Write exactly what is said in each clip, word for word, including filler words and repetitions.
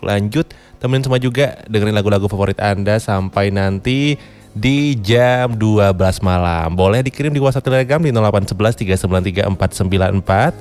lanjut temenin semua juga dengerin lagu-lagu favorit Anda sampai nanti di jam dua belas malam. Boleh dikirim di WhatsApp Telegram di nol delapan satu satu tiga sembilan tiga empat sembilan empat.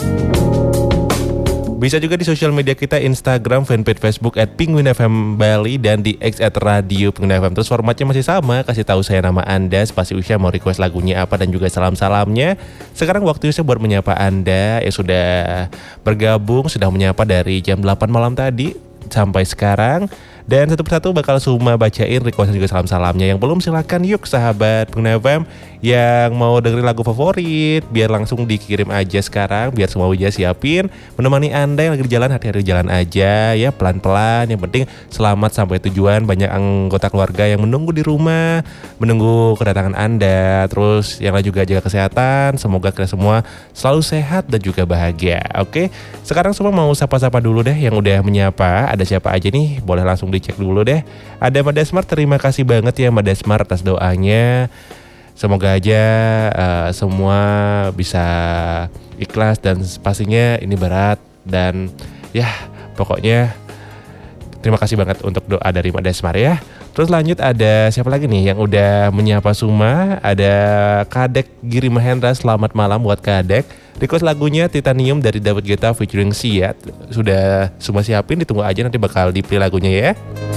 Bisa juga di sosial media kita, Instagram, fanpage Facebook at Penguin F M Bali dan di X at Radio Penguin F M. Terus formatnya masih sama, kasih tahu saya nama Anda, spasi usia, mau request lagunya apa dan juga salam-salamnya. Sekarang waktunya saya buat menyapa Anda yang sudah bergabung, sudah menyapa dari jam delapan malam tadi sampai sekarang. Dan satu persatu bakal Suma bacain request dan juga salam-salamnya. Yang belum silakan yuk sahabat Pengguna F M yang mau dengerin lagu favorit, biar langsung dikirim aja sekarang, biar semua Wija siapin menemani Anda yang lagi di jalan. Hati-hati di jalan aja ya, pelan-pelan. Yang penting selamat sampai tujuan. Banyak anggota keluarga yang menunggu di rumah, menunggu kedatangan Anda. Terus yang lain juga jaga kesehatan. Semoga kita semua selalu sehat dan juga bahagia. Oke, sekarang semua mau sapa-sapa dulu deh yang udah menyapa. Ada siapa aja nih? Boleh langsung dicek dulu deh. Ada Mbak Desmar, terima kasih banget ya Mbak Desmar atas doanya. Semoga aja uh, semua bisa ikhlas dan pastinya ini berat. Dan ya pokoknya terima kasih banget untuk doa dari Mbak Desmar ya. Terus lanjut ada siapa lagi nih yang udah menyapa Suma. Ada Kadek Giri Mahendra, selamat malam buat Kadek. Request lagunya Titanium dari David Guetta featuring Sia. Sudah Suma siapin, ditunggu aja nanti bakal di-play lagunya ya.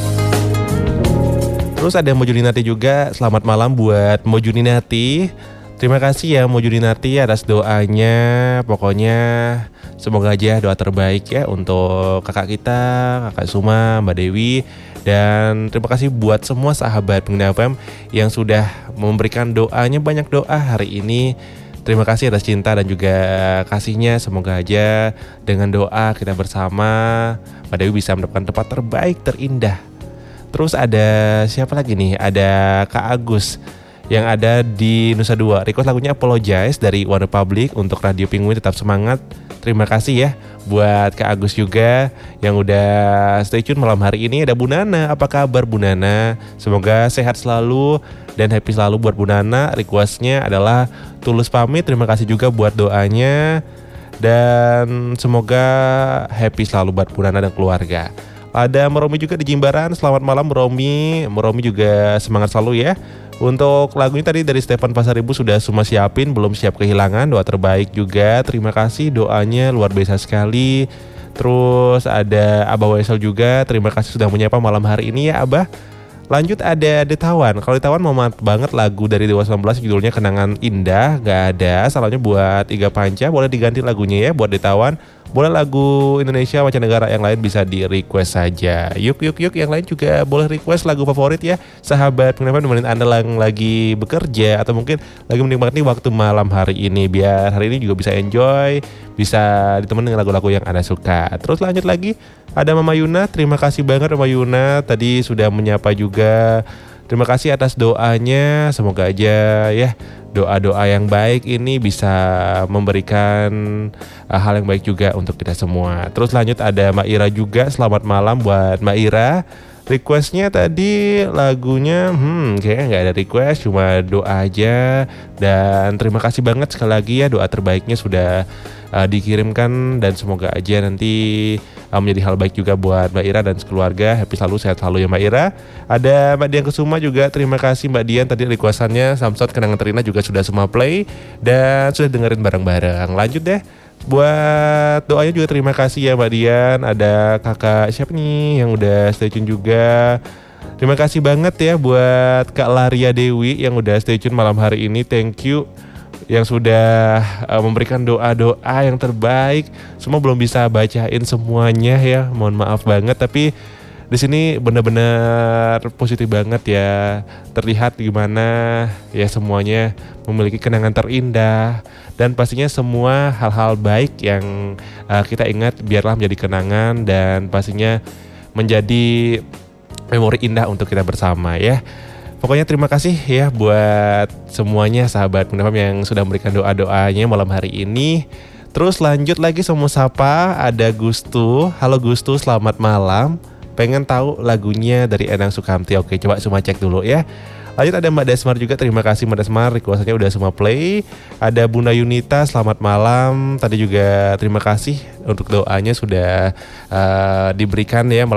Terus ada Mojuninati juga, selamat malam buat Mojuninati. Terima kasih ya Mojuninati atas doanya. Pokoknya semoga aja doa terbaik ya untuk kakak kita, kakak Suma, Mbak Dewi. Dan terima kasih buat semua sahabat Pengguna F M yang sudah memberikan doanya, banyak doa hari ini. Terima kasih atas cinta dan juga kasihnya. Semoga aja dengan doa kita bersama Mbak Dewi bisa mendapatkan tempat terbaik, terindah. Terus ada siapa lagi nih? Ada Kak Agus yang ada di Nusa Dua. Request lagunya Apologize dari One Republic untuk Radio Penguin. Tetap semangat. Terima kasih ya buat Kak Agus juga yang udah stay tune malam hari ini. Ada Bu Nana. Apa kabar Bu Nana? Semoga sehat selalu dan happy selalu buat Bu Nana. Requestnya adalah Tulus pamit. Terima kasih juga buat doanya. Dan semoga happy selalu buat Bu Nana dan keluarga. Ada Meromi juga di Jimbaran. Selamat malam Meromi. Meromi juga semangat selalu ya. Untuk lagunya tadi dari Stefan Pasaribu sudah semua siapin, belum siap kehilangan. Doa terbaik juga. Terima kasih doanya luar biasa sekali. Terus ada Abah Wesel juga. Terima kasih sudah menyapa malam hari ini ya Abah. Lanjut ada Detawan. Kalau Detawan mau mantap banget lagu dari Dewa sembilan belas judulnya Kenangan Indah. Gak ada. Salahnya buat Iga Panca. Boleh diganti lagunya ya buat Detawan. Boleh lagu Indonesia mancanegara yang lain bisa di request saja. Yuk yuk yuk yang lain juga boleh request lagu favorit ya. Sahabat kenapa nemenin Anda yang lagi bekerja atau mungkin lagi menikmati waktu malam hari ini, biar hari ini juga bisa enjoy, bisa ditemenin dengan lagu-lagu yang Anda suka. Terus lanjut lagi ada Mama Yuna. Terima kasih banget Mama Yuna tadi sudah menyapa juga. Terima kasih atas doanya. Semoga aja ya doa-doa yang baik ini bisa memberikan uh, hal yang baik juga untuk kita semua. Terus lanjut ada Mbak Ira juga. Selamat malam buat Mbak Ira. Requestnya tadi lagunya hmm kayaknya gak ada request, cuma doa aja. Dan terima kasih banget sekali lagi ya, doa terbaiknya sudah uh, dikirimkan. Dan semoga aja nanti uh, menjadi hal baik juga buat Mbak Ira dan sekeluarga. Happy selalu, sehat selalu ya Mbak Ira. Ada Mbak Dian Kesuma juga, terima kasih Mbak Dian. Tadi requestannya Samsat Kenangan Terindah juga sudah semua play dan sudah dengerin bareng-bareng. Lanjut deh buat doanya juga, terima kasih ya Mbak Dian. Ada kakak siapa nih yang udah stay tune juga. Terima kasih banget ya buat Kak Laria Dewi yang udah stay tune malam hari ini. Thank you yang sudah uh, memberikan doa-doa yang terbaik. Semua belum bisa bacain semuanya ya, mohon maaf banget. Tapi di sini benar-benar positif banget ya. Terlihat gimana ya semuanya memiliki kenangan terindah. Dan pastinya semua hal-hal baik yang uh, kita ingat biarlah menjadi kenangan. Dan pastinya menjadi memori indah untuk kita bersama ya. Pokoknya terima kasih ya buat semuanya sahabat Pendengar yang sudah memberikan doa-doanya malam hari ini. Terus lanjut lagi semua sapa. Ada Gustu. Halo Gustu, selamat malam. Pengen tahu lagunya dari Endang Sukamti. Oke, coba semua cek dulu ya. Lanjut ada Mbak Desmar juga, terima kasih Mbak Desmar, requestannya udah semua play. Ada Bunda Yunita, selamat malam. Tadi juga terima kasih untuk doanya sudah uh, diberikan ya.